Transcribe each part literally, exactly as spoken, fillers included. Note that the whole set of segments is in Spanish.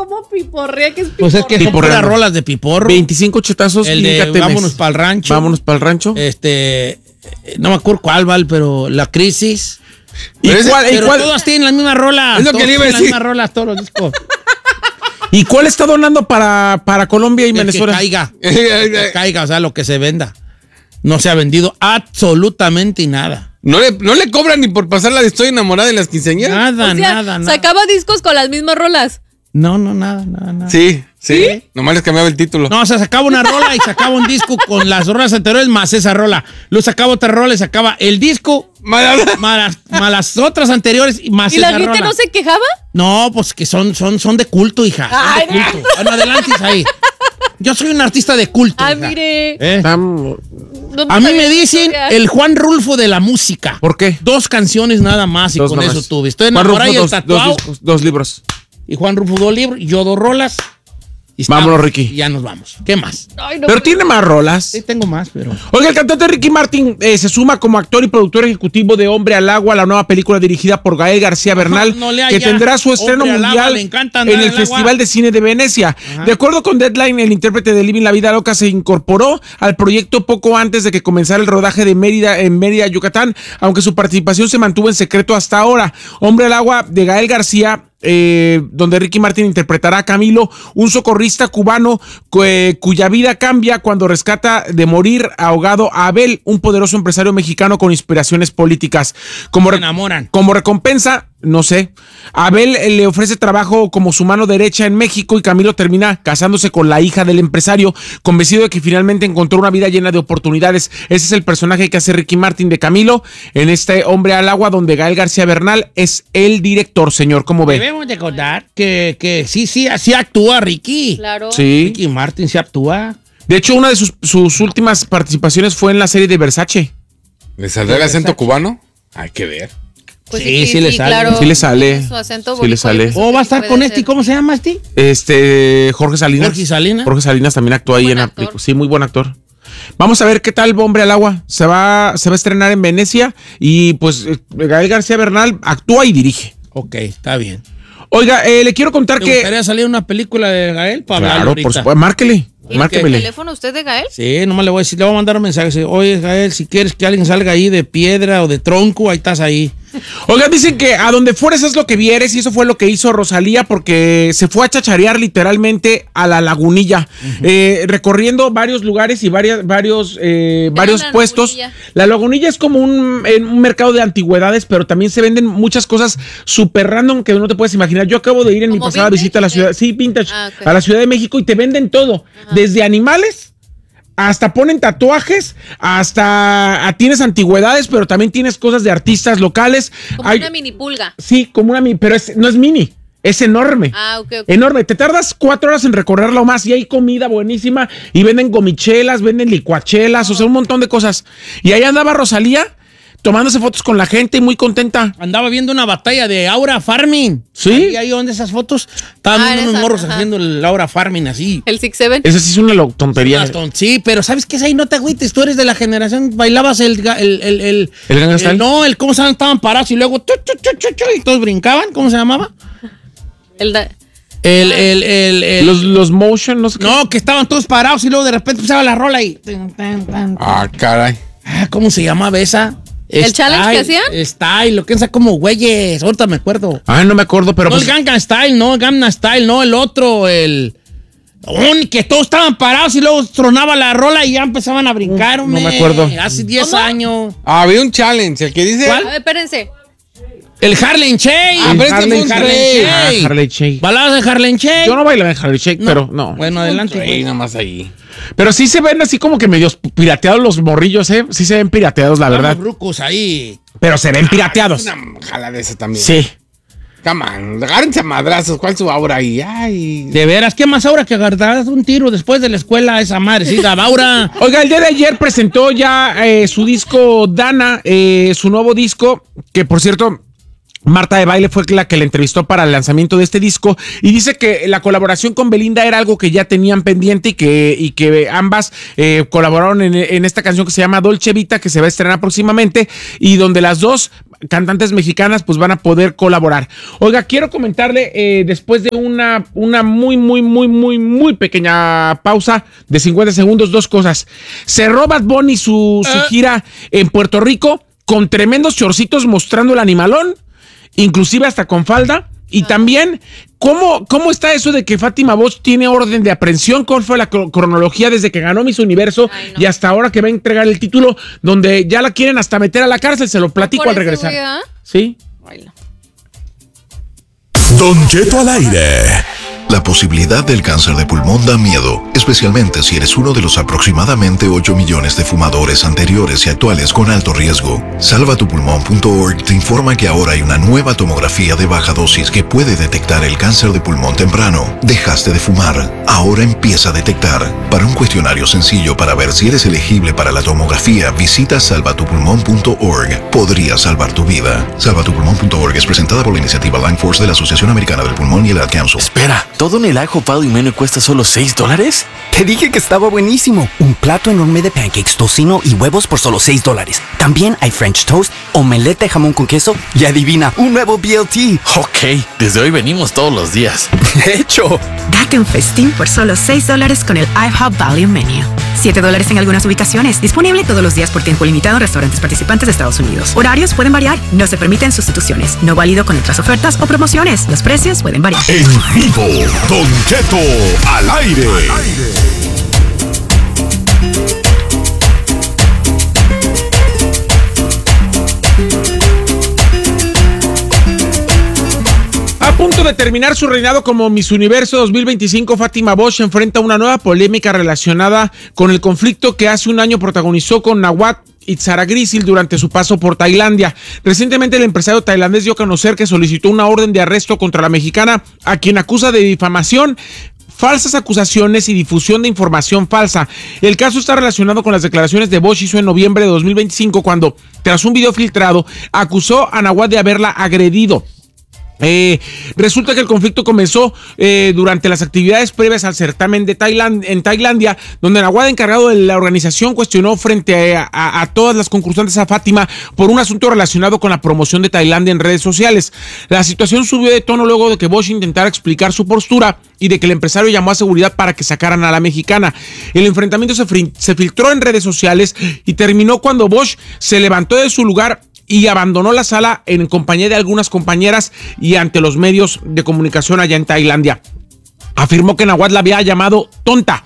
¿Cómo piporrea? ¿Qué es piporrea? Pues es que son puras rolas de piporro. veinticinco chetazos. El de vámonos para el rancho. Vámonos para el rancho. Este, no me acuerdo cuál, Val, pero La Crisis. ¿Y pero cuál? Pero ¿y cuál? todas tienen las mismas rolas. Es lo que le iba a decir. Las mismas rolas, todos los discos. ¿Y cuál está donando para, para Colombia y El Venezuela? Que caiga. El que caiga, o sea, lo que se venda. No se ha vendido absolutamente nada. ¿No le, no le cobran ni por pasar la de Estoy enamorada de las quinceañeras? Nada, O sea, nada, nada. sacaba discos con las mismas rolas. No, no, nada, nada, nada. Sí, sí, ¿Sí? Nomás les cambiaba el título. No, o sea, sacaba una rola y sacaba un disco con las rolas anteriores más esa rola. Luego sacaba otra rola y sacaba el disco más las, más las otras anteriores y más ¿Y esa la gente rola. no se quejaba? No, pues que son, son, son de culto, hija. Son Ay, de culto. Bueno, adelante, ahí. Yo soy un artista de culto. Ah, hija. mire. ¿Eh? Tam- No A mí sabía me esa dicen historia. el Juan Rulfo de la música. ¿Por qué? Dos canciones nada más y Dos con nomás. eso tuve. Estoy Juan enamorado y Rulfo, el dos, tatuado. dos, discos, dos libros. Y Juan Rulfo dos libros y yo dos rolas. Y Vámonos, estamos, Ricky. Y ya nos vamos. ¿Qué más? Ay, no, Pero tiene más rolas. Sí, tengo más, pero... Oiga, el cantante Ricky Martin eh, se suma como actor y productor ejecutivo de Hombre al Agua, la nueva película dirigida por Gael García Bernal, No le que haya. tendrá su estreno Hombre al Agua, mundial le encanta andar en el al agua. Festival de Cine de Venecia. Ajá. De acuerdo con Deadline, el intérprete de Living la Vida Loca se incorporó al proyecto poco antes de que comenzara el rodaje de Mérida en Mérida, Yucatán, aunque su participación se mantuvo en secreto hasta ahora. Hombre al Agua de Gael García, Eh, donde Ricky Martin interpretará a Camilo, un socorrista cubano cu- cuya vida cambia cuando rescata de morir ahogado a Abel, un poderoso empresario mexicano con inspiraciones políticas. Como, Se re- enamoran. como recompensa, no sé, Abel eh, le ofrece trabajo como su mano derecha en México y Camilo termina casándose con la hija del empresario, convencido de que finalmente encontró una vida llena de oportunidades. Ese es el personaje que hace Ricky Martin de Camilo en este Hombre al Agua, donde Gael García Bernal es el director, señor. ¿Cómo ve? Debemos de contar que, que sí, sí, así actúa Ricky. Claro. Sí. Ricky Martin sí actúa. De hecho, una de sus, sus últimas participaciones fue en la serie de Versace. ¿Le saldrá el acento cubano? Hay que ver. Pues Sí, sí le sale. Sí le sale. Su acento Sí le boricua, sale. yo pienso O que va a sí estar puede con ser. este, ¿cómo se llama este? Este, Jorge Salinas. Jorge Salinas. Jorge Salinas también actuó ahí Buen en la actor. película. Sí, muy buen actor. Vamos a ver qué tal Hombre al Agua. Se va, se va a estrenar en Venecia y pues eh, Gael García Bernal actúa y dirige. Ok, está bien. Oiga, eh, le quiero contar ¿Te que... gustaría salir una película de Gael para hablar Claro, ahorita? por supuesto. Márquele. ¿Y el Márquemele. teléfono usted de Gael? Sí, nomás le voy a decir, le voy a mandar un mensaje. Dice, oye, Gael, si quieres que alguien salga ahí de piedra o de tronco, ahí estás ahí. Oiga, dicen que a donde fueres es lo que vieres y eso fue lo que hizo Rosalía porque se fue a chacharear literalmente a la Lagunilla, uh-huh. eh, recorriendo varios lugares y varias, varios, eh, varios la puestos. Lagunilla? La Lagunilla es como un, un mercado de antigüedades, pero también se venden muchas cosas súper random que no te puedes imaginar. Yo acabo de ir en mi pasada vintage, visita a la ¿o qué? ciudad, sí, vintage, Ah, ok. a la Ciudad de México y te venden todo, Ajá. desde animales hasta ponen tatuajes, hasta ah, tienes antigüedades, pero también tienes cosas de artistas locales. Como Hay- una mini pulga. Sí, como una mini, pero es- no es mini, es enorme. Ah, ok, ok. Enorme, te tardas cuatro horas en recorrerlo más y hay comida buenísima y venden gomichelas, venden licuachelas, o sea, un montón de cosas. Y ahí andaba Rosalía tomándose fotos con la gente y muy contenta. Andaba viendo una batalla de Aura Farming. ¿Sí? Ahí, ahí donde esas fotos. Estaban Ah, viendo unos esa, morros ajá. haciendo el Aura Farming así. El six seven. Esa sí es una lo- tontería. Unas ton- Sí, pero ¿sabes qué es ahí? No te agüites, tú eres de la generación, bailabas el... ga- el, el, el, ¿El Gangnam Style? No, el cómo se llaman, estaban parados y luego... tu, tu, tu, tu, tu, y todos brincaban, ¿cómo se llamaba? El da- El, el, el, el- Los, los motion, no sé qué. No, que estaban todos parados y luego de repente empezaba la rola y... tan, tan, tan. Ah, caray. Ah, ¿cómo se llamaba esa? ¿El challenge que hacían? Style, lo que sea como güeyes, ahorita me acuerdo. Ay, no me acuerdo, pero No pues, el Gangnam Style, no el Gangnam Style, no el otro, el... Un, que todos estaban parados y luego tronaba la rola y ya empezaban a brincar, No hombre. me acuerdo. Hace diez ¿Cómo? años. Ah, había un challenge, el que dice... ¿Cuál? A ver, espérense. El Harlem Shake. Ah, pero este Harley fue un Shake. rey. Ah, Harley Shake. Baladas de Harlem Shake. Yo no bailaba en Harley Shake, No. pero no. Bueno, adelante. Ahí, nada más ahí. Pero sí se ven así como que medios pirateados los morrillos, ¿eh? Sí se ven pirateados, la verdad. Los rucos ahí. Pero se ven pirateados. Una jala de esa también. Sí. Come on, agárrense a madrazos. ¿Cuál es su aura ahí? Ay. De veras, ¿qué más ahora que agarras un tiro después de la escuela esa madre? Sí, la Baura. Oiga, el día de ayer presentó ya eh, su disco Dana, eh, su nuevo disco, que por cierto... Marta de Baile fue la que le entrevistó para el lanzamiento de este disco y dice que la colaboración con Belinda era algo que ya tenían pendiente y que, y que ambas eh, colaboraron en, en esta canción que se llama Dolce Vita, que se va a estrenar próximamente y donde las dos cantantes mexicanas pues van a poder colaborar. Oiga, quiero comentarle, eh, después de una, una muy, muy, muy, muy, muy pequeña pausa de cincuenta segundos, dos cosas. Cerró Bad Bunny su, su gira en Puerto Rico con tremendos chorcitos mostrando el animalón, inclusive hasta con falda. Y también, ¿cómo, ¿cómo está eso de que Fátima Bosch tiene orden de aprehensión? ¿Cuál fue la cro- cronología desde que ganó Miss Universo Ay, no. y hasta ahora que va a entregar el título, donde ya la quieren hasta meter a la cárcel? Se lo platico por al ese regresar. güey, ¿ah? ¿Sí? Ay, no. Don Cheto al aire. La posibilidad del cáncer de pulmón da miedo, especialmente si eres uno de los aproximadamente ocho millones de fumadores anteriores y actuales con alto riesgo. salva tu pulmón punto org te informa que ahora hay una nueva tomografía de baja dosis que puede detectar el cáncer de pulmón temprano. Dejaste de fumar, ahora empieza a detectar. Para un cuestionario sencillo para ver si eres elegible para la tomografía, visita salva tu pulmón punto org. Podría salvar tu vida. salva tu pulmón punto org es presentada por la iniciativa Lung Force de la Asociación Americana del Pulmón y el Ad Council. Espera, ¿todo en el IHOP y menú cuesta solo seis dólares? Te dije que estaba buenísimo. Un plato enorme de pancakes, tocino y huevos por solo seis dólares. También hay French toast, omelette de jamón con queso y adivina, un nuevo B L T. Ok, desde hoy venimos todos los días. De hecho, Date un festín por solo seis dólares con el IHOP Value Menu. siete dólares en algunas ubicaciones. Disponible todos los días por tiempo limitado en restaurantes participantes de Estados Unidos. Horarios pueden variar. No se permiten sustituciones. No válido con otras ofertas o promociones. Los precios pueden variar. En vivo, Don Cheto al aire. A punto de terminar su reinado como Miss Universo dos mil veinticinco, Fátima Bosch enfrenta una nueva polémica relacionada con el conflicto que hace un año protagonizó con Nawat Itzhara-Griezel durante su paso por Tailandia. Recientemente el empresario tailandés dio a conocer que solicitó una orden de arresto contra la mexicana, a quien acusa de difamación, falsas acusaciones y difusión de información falsa. El caso está relacionado con las declaraciones de Bosch hizo en noviembre de dos mil veinticinco cuando, tras un video filtrado, acusó a Nawat de haberla agredido. Eh, resulta que el conflicto comenzó eh, durante las actividades previas al certamen de Tailand, en Tailandia, donde Nawat, encargado de la organización, cuestionó frente a, a, a todas las concursantes a Fátima por un asunto relacionado con la promoción de Tailandia en redes sociales. La situación subió de tono luego de que Bosch intentara explicar su postura y de que el empresario llamó a seguridad para que sacaran a la mexicana. El enfrentamiento se, fri- se filtró en redes sociales y terminó cuando Bosch se levantó de su lugar y abandonó la sala en compañía de algunas compañeras y ante los medios de comunicación allá en Tailandia. Afirmó que Nawat la había llamado tonta.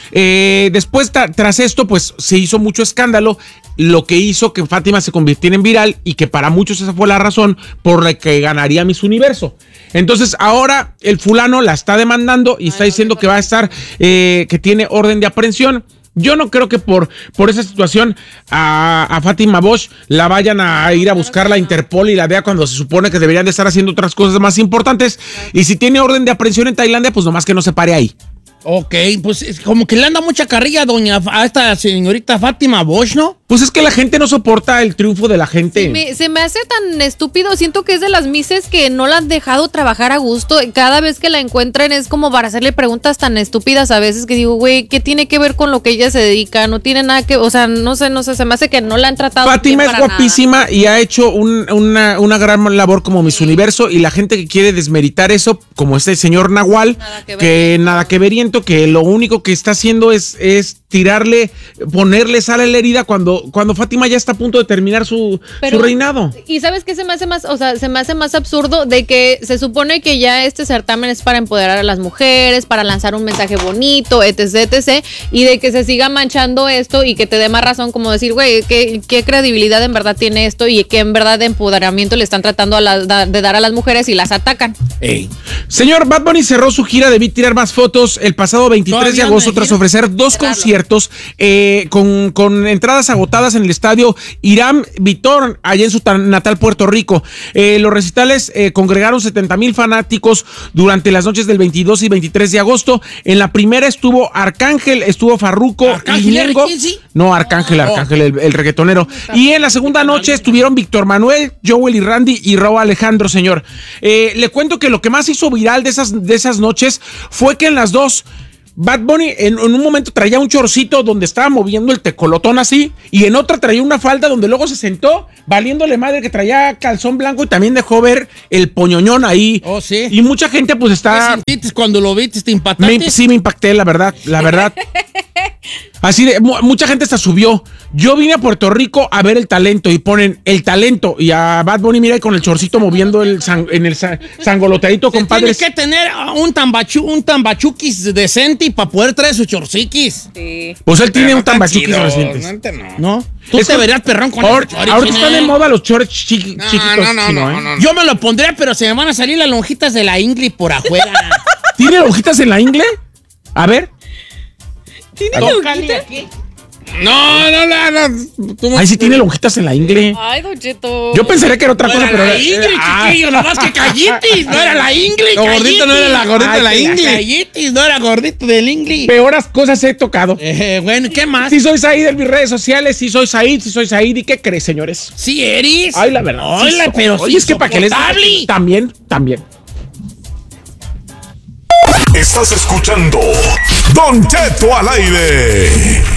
Eh, después, tra- tras esto, pues se hizo mucho escándalo, lo que hizo que Fátima se convirtiera en viral y que para muchos esa fue la razón por la que ganaría Miss Universo. Entonces ahora el fulano la está demandando y está diciendo que va a estar, eh, que tiene orden de aprehensión. Yo no creo que por, por esa situación a, a Fátima Bosch la vayan a ir a buscar la Interpol y la D E A cuando se supone que deberían de estar haciendo otras cosas más importantes. Y si tiene orden de aprehensión en Tailandia, pues nomás que no se pare ahí. Ok, pues es como que le anda mucha carrilla doña, a esta señorita Fátima Bosch, ¿no? Pues es que la gente no soporta el triunfo de la gente. Se me, se me hace tan estúpido. Siento que es de las mises que no la han dejado trabajar a gusto. Cada vez que la encuentran es como para hacerle preguntas tan estúpidas a veces que digo, güey, ¿qué tiene que ver con lo que ella se dedica? No tiene nada que, o sea, no sé, no sé, se me hace que no la han tratado Fátima bien es para guapísima nada. y ha hecho un- una, una gran labor como Miss Universo, y la gente que quiere desmeritar eso, como este señor Nahual, Nada que que, ver. nada que veriento, que lo único que está haciendo es, es tirarle, ponerle sal a la herida cuando, cuando Fátima ya está a punto de terminar su, Pero- su reinado. Y sabes qué se me hace más, o sea, se me hace más absurdo de que se supone que ya este certamen es para empoderar a las mujeres, para lanzar un mensaje bonito, etc, etc, y de que se siga manchando esto y que te dé más razón como decir, güey, ¿qué, qué credibilidad en verdad tiene esto y qué en verdad de empoderamiento le están tratando a la- da- de dar a las mujeres y las atacan. Ey. Señor, Bad Bunny cerró su gira de Vi Tirar Más Fotos el pasado veintitrés de Todavía agosto anda de tras gira. ofrecer dos Cerrarlo. conciertos eh, con, con entradas agotadas en el estadio Irán Vitor, allá en su ta- natal Puerto Rico. Eh, los recitales eh, congregaron setenta mil fanáticos durante las noches del veintidós y veintitrés de agosto. En la primera estuvo Arcángel, estuvo Farruko ¿Arcángel y Ñengo. R quince? No, Arcángel, Oh. Arcángel, el, el reggaetonero. Y en la segunda noche estuvieron Víctor Manuel, Joel y Randy y Raúl Alejandro, señor. Eh, le cuento que lo que más hizo viral de esas, de esas noches fue que en las dos Bad Bunny en, en un momento traía un chorcito donde estaba moviendo el tecolotón así, y en otra traía una falda donde luego se sentó, valiéndole madre que traía calzón blanco y también dejó ver el poñoñón ahí. Oh, sí. Y mucha gente pues está... ¿Qué sentiste cuando lo viste? ¿Te impactaste? Me, sí, me impacté, la verdad, la verdad. Así de, mu- mucha gente hasta subió. Yo vine a Puerto Rico a ver el talento y ponen el talento y a Bad Bunny, mira, con el chorcito moviendo el san- en el sa- sangolotadito, Se compadre. tiene que tener un, tambachu, un tambachuquis decente para poder traer sus chorciquis. Sí. Pues él tiene Pero un no tan tambachuquis chido, recientes. neta, no. ¿No? Tú Es te que- verías perrón con Ahor- esos chores, ahorita chino. están de moda los chores chi- No, chiquitos. no, no, chino, no, ¿eh? no. Yo me lo pondría, pero se me van a salir las lonjitas de la Ingrid por afuera. ¿Tiene hojitas en la ingle? A ver. ¿Tiene Tócale lonjita? aquí. No, no, no, no. Tú me- Ay, sí tiene lonjitas en la ingle. Ay, Don Cheto. Yo pensaría que era otra No cosa, era pero... la Ingrid, Ah. chiquillo, nada más que callitis. No era la Ingrid, Lo gordito callitis. no era la gordita Ay, de la que Ingrid. Callitis, no era gordito del Ingrid. Peoras cosas he tocado. Eh, bueno, ¿qué más? Sí soy Said en mis redes sociales, sí soy Said, sí soy Said. ¿Y qué crees, señores? Sí eres. Ay, la verdad. Ay, sí la- soy. pero Oye, sí es que para que les... insoportable. También, también. Estás escuchando Don Cheto al aire.